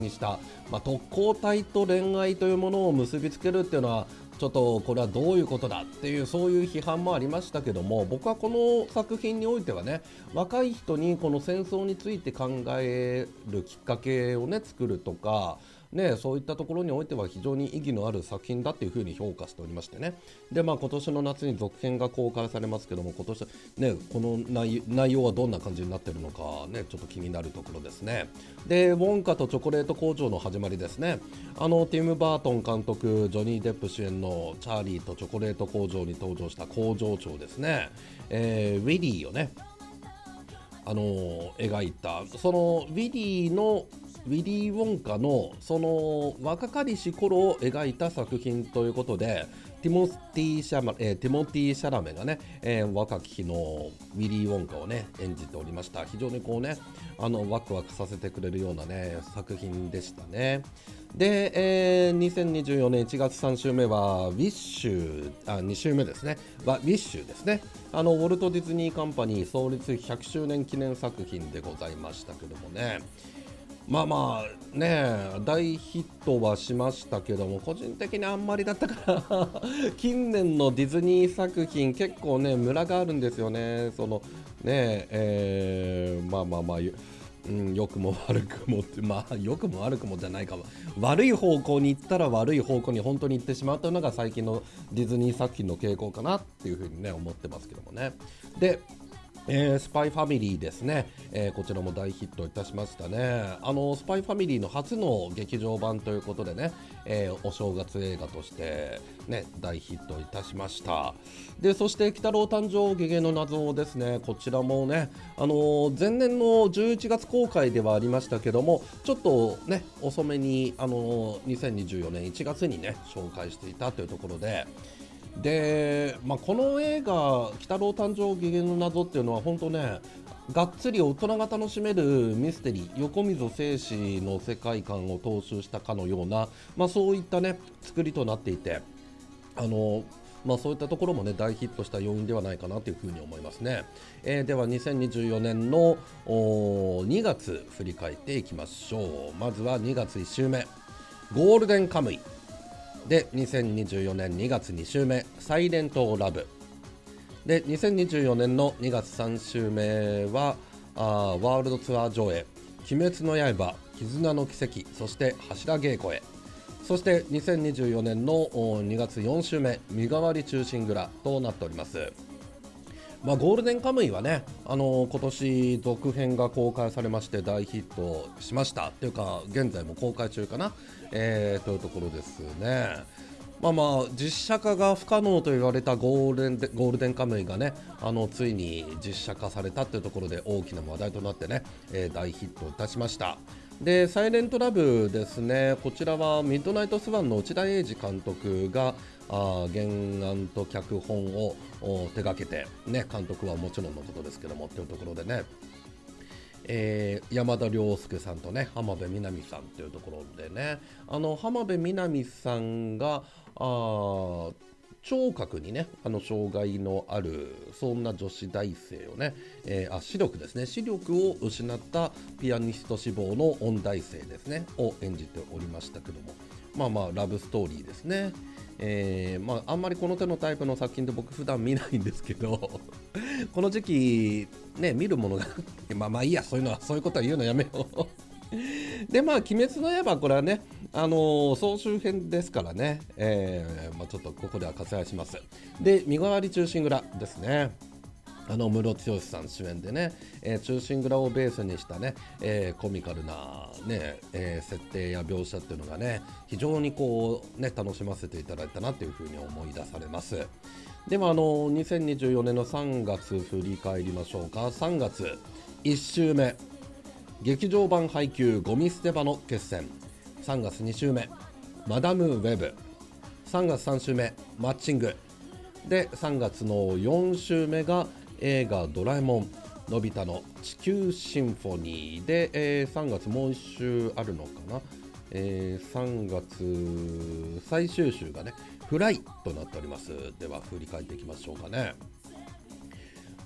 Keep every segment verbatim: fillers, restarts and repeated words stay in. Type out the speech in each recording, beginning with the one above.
にした、まあ、特攻隊と恋愛というものを結びつけるっていうのはちょっとこれはどういうことだっていうそういう批判もありましたけども、僕はこの作品においてはね、若い人にこの戦争について考えるきっかけをね作るとかね、そういったところにおいては非常に意義のある作品だっていうふうに評価しておりましてね。で、まあ、今年の夏に続編が公開されますけども、今年ねこの内内容はどんな感じになっているのかね、ちょっと気になるところですね。で、ウォンカとチョコレート工場の始まりですね。あのティム・バートン監督、ジョニー・デップ主演のチャーリーとチョコレート工場に登場した工場長ですね、えーウィリーをねあのー描いた、そのウィリーのウィリー・ウォンカのその若かりし頃を描いた作品ということで、ティモティシャマ、えーティモティシャラメがね、えー若き日のウィリー・ウォンカをね演じておりました。非常にこうね、あのワクワクさせてくれるようなね作品でしたね。で、えーにせんにじゅうよねんいちがつさん週目はウィッシュ、あに週目ですねはウィッシュですね。あのウォルト・ディズニーカンパニー創立ひゃくしゅうねん記念作品でございましたけどもね、まあまあね大ヒットはしましたけども、個人的にあんまりだったから近年のディズニー作品結構ねムラがあるんですよね。そのねえーまあまあまあうん、良くも悪くもってまあ良くも悪くもじゃないかも、悪い方向に行ったら悪い方向に本当に行ってしまうというのが最近のディズニー作品の傾向かなっていうふうにね思ってますけどもね。で、えースパイファミリーですね、えーこちらも大ヒットいたしましたね。あのスパイファミリーの初の劇場版ということでね、えーお正月映画としてね大ヒットいたしました。で、そして鬼太郎誕生ゲゲの謎ですね、こちらもね、あのー前年のじゅういちがつ公開ではありましたけども、ちょっとね遅めに、あのーにせんにじゅうよねんいちがつにね紹介していたというところで、で、まあ、この映画「鬼太郎誕生ゲゲの謎」っていうのは本当ねがっつり大人が楽しめるミステリー、横溝正史の世界観を踏襲したかのような、まあ、そういったね作りとなっていて、あのまあ、そういったところもね大ヒットした要因ではないかなというふうに思いますね。えーではにせんにじゅうよねんのおにがつ振り返っていきましょう。まずはにがついち週目、ゴールデンカムイで、にせんにじゅうよねんにがつに週目、サイレントラブで、にせんにじゅうよねんのにがつさん週目はあーワールドツアー上映、鬼滅の刃、絆の奇跡、そして柱稽古へ。そしてにせんにじゅうよねんのおにがつよん週目、身代わり忠臣蔵となっております。まあ、ゴールデンカムイはね、あのー今年続編が公開されまして大ヒットしましたっていうか、現在も公開中かな、えーというところですね。まあまあ実写化が不可能と言われたゴールデンでゴールデンカムイがね、あのついに実写化されたというところで大きな話題となってね、えー大ヒットいたしました。で、サイレントラブですね、こちらはミッドナイトスワンの内田英二監督があ原案と脚本をお手掛けて、ね、監督はもちろんのことですけどもというところでね、えー山田涼介さんとね浜辺美波さんというところでね、あの浜辺美波さんがあー聴覚にねあの障害のあるそんな女子大生をね、えーあ視力ですね視力を失ったピアニスト志望の音大生ですねを演じておりましたけども、まあまあラブストーリーですね。えーまあ、あんまりこの手のタイプの作品で僕普段見ないんですけどこの時期ね見るものがまあまあいいや、そういうのはそういうことは言うのやめようで、まあ鬼滅の刃、これはねあのー総集編ですからね、えーまあ、ちょっとここでは割愛します。で、身代わり忠臣蔵ですね、あのムロツヨシさん主演でね、えー、忠臣蔵をベースにしたね、えーコミカルな、ねえー設定や描写っていうのがね非常にこうね楽しませていただいたなというふうに思い出されます。でもあのにせんにじゅうよねんのさんがつ振り返りましょうか。さんがついち週目、劇場版配給ゴミ捨て場の決戦。さんがつに週目、マダムウェブ。さんがつさん週目、マッチングで、さんがつのよん週目が映画ドラえもんのび太の地球シンフォニーで、えーさんがつもういっ週あるのかな、えーさんがつ最終週がねフライとなっております。では振り返っていきましょうかね。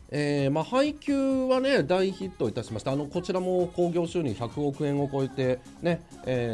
えーまあ、配給はね大ヒットいたしました。あのこちらも興行収入ひゃくおくえんを超えてね、えー